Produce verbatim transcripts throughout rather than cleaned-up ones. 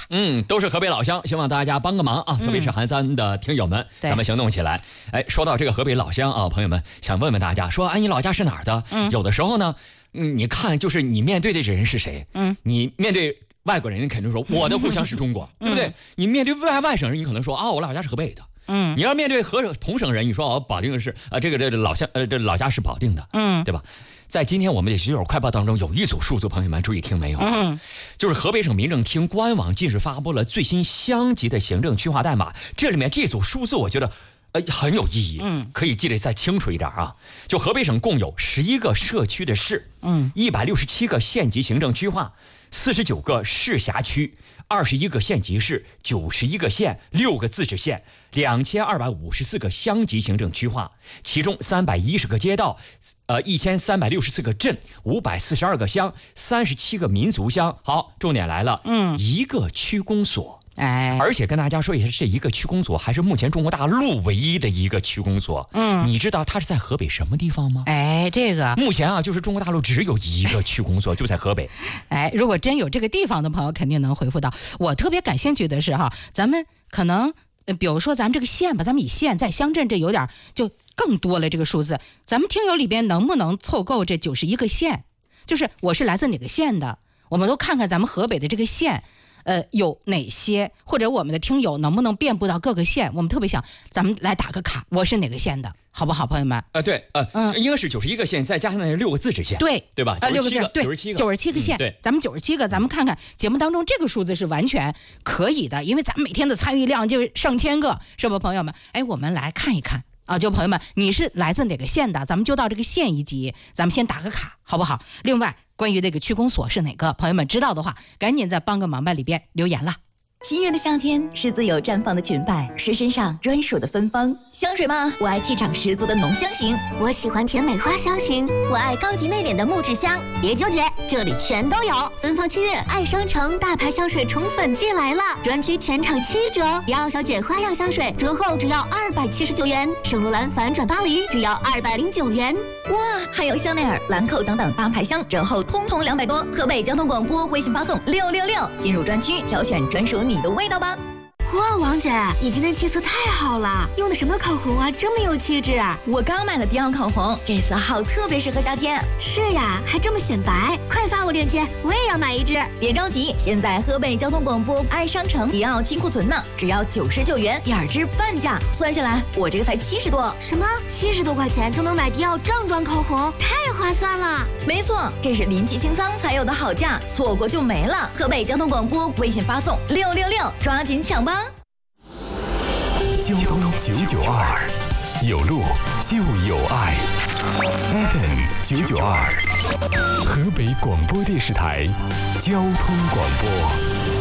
嗯，都是河北老乡，希望大家帮个忙啊，特别是韩三的听友们，咱们行动起来。哎，说到这个河北老乡啊，朋友们想问问大家，说哎，你老家是哪儿的？嗯，有的时候呢，嗯，你看就是你面对的人是谁？嗯，你面对外国人，你肯定说我的故乡是中国，对不对？你面对外外省人，你可能说啊，我老家是河北的。嗯，你要面对河同省人，你说哦，保定是啊，这个这个老乡呃，这老家是保定的，嗯，对吧？在今天我们的学友快报当中，有一组数字，朋友们注意听没有？嗯，就是河北省民政厅官网近日发布了最新乡级的行政区划代码，这里面这组数字，我觉得呃很有意义，嗯，可以记得再清楚一点啊。就河北省共有十一个社区的市，嗯，一百六十七个县级行政区划。四十九个市辖区，二十一个县级市，九十一个县，六个自治县，两千二百五十四个乡级行政区划，其中三百一十个街道，呃，一千三百六十四个镇，五百四十二个乡，三十七个民族乡。好，重点来了，嗯，一个区公所。哎，而且跟大家说一下，这一个区公所还是目前中国大陆唯一的一个区公所。嗯，你知道它是在河北什么地方吗？ 哎，这个目前啊，就是中国大陆只有一个区公所，就在河北。 哎，如果真有这个地方的朋友，肯定能回复到。我特别感兴趣的是哈，咱们可能，呃、比如说咱们这个县吧，咱们以县在乡镇这有点就更多了这个数字。咱们听友里边能不能凑够这九十一个县？就是我是来自哪个县的，我们都看看咱们河北的这个县。呃，有哪些？或者我们的听友能不能遍布到各个县？我们特别想，咱们来打个卡，我是哪个县的，好不好，朋友们？ 呃，对，呃，嗯，应该是九十一个县，再加上那六个自治县， 对， 对吧？ 呃，六个自治，对， 九十七个， 九十七个县， 嗯、对， 咱们九十七个，咱们看看节目当中这个数字是完全可以的，因为咱们每天的参与量就上千个，是不，朋友们？哎，我们来看一看。啊，就朋友们，你是来自哪个县的？咱们就到这个县一级，咱们先打个卡，好不好？另外，关于这个区公所是哪个，朋友们知道的话，赶紧在帮个忙吧里边留言了。 七月的夏天是自由绽放的裙摆，是身上专属的芬芳。香水吗？我爱气场十足的浓香型， 我喜欢甜美花香型，我爱高级内敛的木质香。别纠结，这里全都有。芬芳七月爱商城大牌香水宠粉季来了，专区全场七折。迪奥小姐花样香水折后只要二百七十九元，圣罗兰反转巴黎只要二百零九元。 哇，还有香奈儿、兰蔻等等大牌香折后通通两百多。河北交通广播微信发送六六六，进入专区挑选专属你的味道吧。 哇，王姐，你今天气色太好了，用的什么口红啊，这么有气质？ 我刚买了迪奥口红，这色号特别适合夏天。 是呀，还这么显白，快发我链接，我也要买一支。 别着急，现在河北交通广播爱商城迪奥清库存呢，只要九十九元，第二支半价，算下来我这个才七十多。 什么？七十多块钱就能买迪奥正装口红，太划算了。 没错，这是临期清仓才有的好价，错过就没了。河北交通广播微信发送六六六，抓紧抢吧。 交通九九二，有路就有爱。F M 九九二，河北广播电视台交通广播。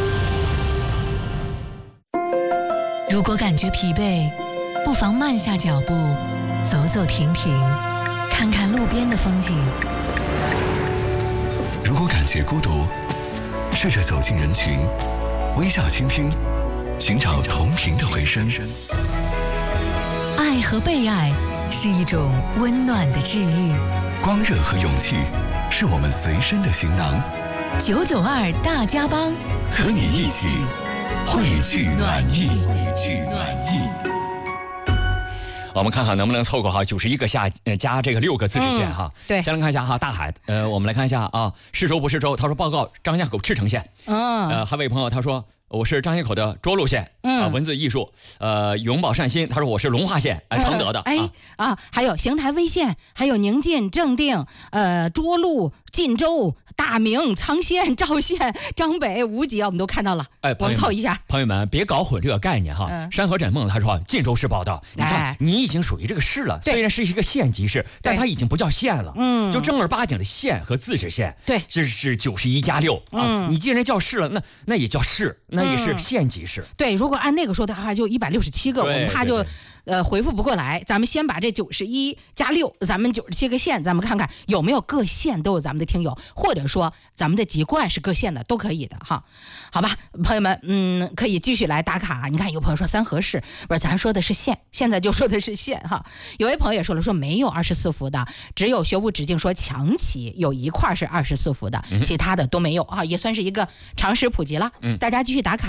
如果感觉疲惫，不妨慢下脚步，走走停停，看看路边的风景。 如果感觉孤独，试着走进人群，微笑倾听，寻找同频的回声。 爱和被爱是一种温暖的治愈， 光热和勇气是我们随身的行囊。 九九二大家帮， 和你一起汇聚暖意，汇聚暖意。 我们看看能不能凑够哈九十一个下呃加这个六个自治县哈、嗯。 对， 先来看一下哈大海，呃，我们来看一下啊，是州不是州？他说报告张家口赤城县。嗯，呃，还有一位朋友他说。我是张家口的涿鹿县，嗯、呃，文字艺术，呃，永保善心。他说我是龙华县，哎、呃，承德的， 哎啊, 啊，还有邢台威县，还有宁晋、正定，呃，涿鹿、晋州、大名、苍县、赵县、张北、无极，我们都看到了。哎，我们凑一下， 朋友们别搞混这个概念哈。嗯、山河枕梦他说晋州市报道，你看、哎、你已经属于这个市了，虽然是一个县级市，但它已经不叫县了，嗯，就正儿八经的县和自治县。对，这是九十一加六啊。嗯、你既然叫市了，那那也叫市。那也是县级市、嗯， 对。如果按那个说的话，就一百六十七个，我们怕就呃回复不过来。咱们先把这九十一加六，咱们九十七个县，咱们看看有没有各县都有咱们的听友，或者说咱们的籍贯是各县的，都可以的哈。好吧，朋友们，嗯，可以继续来打卡。你看，有朋友说三河市，不是咱说的是县，现在就说的是县哈。有位朋友也说了，说没有二十四伏的，只有学无止境说强旗有一块是二十四伏的，其他的都没有啊，也算是一个常识普及了。嗯，大家继续打卡。